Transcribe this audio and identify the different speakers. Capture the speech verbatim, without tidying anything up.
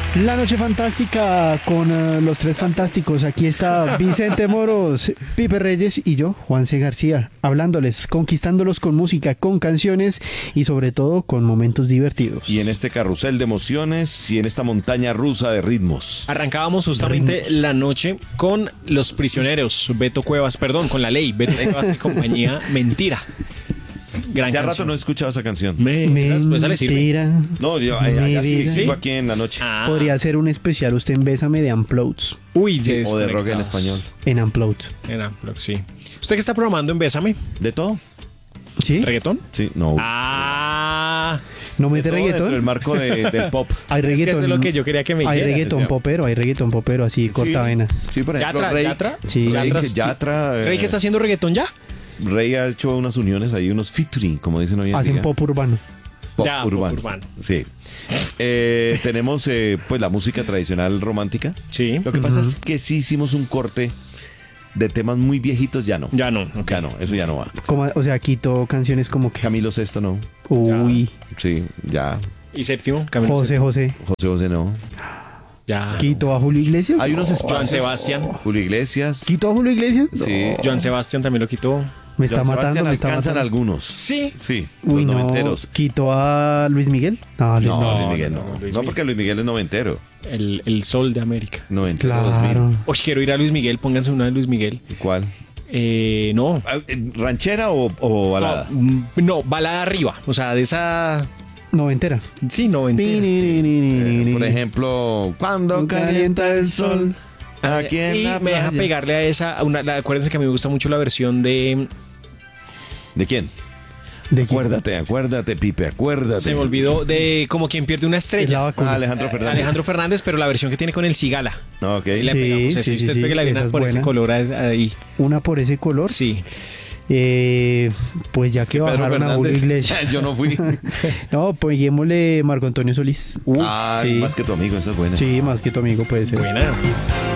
Speaker 1: La noche fantástica con uh, los tres fantásticos. Aquí está Vicente Moros, Pipe Reyes y yo, Juanse García, hablándoles, conquistándolos con música, con canciones y sobre todo con momentos divertidos.
Speaker 2: Y en este carrusel de emociones y en esta montaña rusa de ritmos.
Speaker 3: Arrancábamos justamente ritmos. La noche con Los Prisioneros, Beto Cuevas, perdón, con La Ley, Beto Cuevas y compañía, Mentira. Gran
Speaker 2: Hace
Speaker 3: canción.
Speaker 2: rato no he escuchado esa canción.
Speaker 3: Me,
Speaker 1: Mentira.
Speaker 3: le sirve.
Speaker 2: No, yo allá sí sigo aquí en la noche.
Speaker 3: Ah.
Speaker 1: Podría ser un especial usted en Bésame de Unplugged.
Speaker 3: Uy,
Speaker 2: Sí, o de rock en español.
Speaker 1: En Unplugged.
Speaker 3: En Unplugged, sí. ¿Usted qué está programando en Bésame?
Speaker 2: ¿De todo?
Speaker 1: ¿Sí?
Speaker 3: ¿Reggaetón?
Speaker 2: Sí, no.
Speaker 3: Ah.
Speaker 1: ¿No mete
Speaker 2: De todo dentro
Speaker 1: reggaetón?
Speaker 2: del marco de, del pop.
Speaker 1: Hay
Speaker 3: Es que
Speaker 1: reggaetón.
Speaker 3: eso es lo que yo quería que me
Speaker 1: Hay
Speaker 3: dijera.
Speaker 1: reggaetón
Speaker 2: decía.
Speaker 1: popero, hay reggaetón popero, así cortavenas.
Speaker 2: Sí, por ejemplo,
Speaker 3: ¿Yatra?
Speaker 2: Rey.
Speaker 3: ¿Yatra?
Speaker 1: Sí.
Speaker 2: Rey,
Speaker 3: Yatra.
Speaker 2: que Yatra, eh,
Speaker 3: ¿Rey que está haciendo reggaetón ya?
Speaker 2: Rey ha hecho unas uniones ahí, unos featuring, como dicen hoy en
Speaker 1: Hacen
Speaker 2: día.
Speaker 1: pop urbano.
Speaker 2: Pop
Speaker 3: Ya, pop
Speaker 2: urbano.
Speaker 3: urbano.
Speaker 2: Sí. Eh, tenemos eh, pues la música tradicional romántica.
Speaker 3: Sí.
Speaker 2: Lo que pasa es que sí hicimos un corte de temas muy viejitos, ya no.
Speaker 3: Ya no. ok.
Speaker 2: Ya no, eso ya no va.
Speaker 1: Como, o sea, quito canciones como que...
Speaker 2: Camilo Sesto no.
Speaker 1: Uy,
Speaker 2: Sí, ya.
Speaker 3: ¿Y séptimo? Camilo
Speaker 1: José José.
Speaker 2: José José no.
Speaker 3: Séptimo. Ya.
Speaker 1: ¿Quito a Julio Iglesias?
Speaker 2: Hay unos espacios.
Speaker 3: Joan Sebastián.
Speaker 2: Julio Iglesias.
Speaker 1: ¿Quito a Julio Iglesias?
Speaker 2: Sí.
Speaker 3: Joan Sebastián también lo quitó.
Speaker 1: Me está
Speaker 2: Joan
Speaker 1: matando,
Speaker 2: Sebastián
Speaker 1: me está
Speaker 2: alcanzan
Speaker 1: matando.
Speaker 2: algunos.
Speaker 3: Sí.
Speaker 2: Sí,
Speaker 1: Uy,
Speaker 2: los
Speaker 1: no.
Speaker 2: noventeros.
Speaker 1: ¿Quito a Luis Miguel? No, Luis
Speaker 2: No,
Speaker 1: no.
Speaker 2: Luis Miguel no.
Speaker 3: no,
Speaker 2: No,
Speaker 3: Luis Miguel.
Speaker 2: porque Luis Miguel es noventero.
Speaker 3: El, el sol de América.
Speaker 2: Noventero dos mil.
Speaker 1: Claro.
Speaker 3: Oye, quiero ir a Luis Miguel. Pónganse una de Luis Miguel.
Speaker 2: ¿Cuál?
Speaker 3: Eh, no.
Speaker 2: Ah, ¿Ranchera o, o balada?
Speaker 3: No, mm, no, balada arriba. O sea, de esa.
Speaker 1: Noventera.
Speaker 3: Sí, noventera.
Speaker 2: Eh, por ejemplo, cuando calienta el sol. Aquí en
Speaker 3: y
Speaker 2: la
Speaker 3: me deja
Speaker 2: playa.
Speaker 3: pegarle a esa. a Una, la, acuérdense que a mí me gusta mucho la versión de.
Speaker 2: ¿De quién?
Speaker 1: ¿De quién?
Speaker 2: Acuérdate, acuérdate, Pipe, acuérdate.
Speaker 3: Se me olvidó de como quien pierde una
Speaker 1: Es la
Speaker 3: estrella.
Speaker 1: vacuna.
Speaker 2: Ah, Alejandro Fernández.
Speaker 3: Alejandro Fernández, pero la versión que tiene con el Cigala.
Speaker 2: No, ok.
Speaker 3: Ahí le
Speaker 1: Sí,
Speaker 3: pegamos eso.
Speaker 1: sí,
Speaker 3: Y usted
Speaker 1: sí,
Speaker 3: pegue la
Speaker 1: esa
Speaker 3: vida
Speaker 1: es
Speaker 3: por ese
Speaker 1: buena.
Speaker 3: color ahí.
Speaker 1: Una por ese color.
Speaker 3: Sí.
Speaker 1: Eh, pues ya que,
Speaker 2: Pedro
Speaker 1: bajaron a Julio
Speaker 2: Fernández.
Speaker 1: Iglesias.
Speaker 2: Yo no fui.
Speaker 1: No, peguémosle Marco Antonio Solís.
Speaker 2: Ay,
Speaker 1: sí.
Speaker 2: más que tu amigo, esa es buena.
Speaker 1: Sí, más que tu amigo puede ser.
Speaker 3: Buena.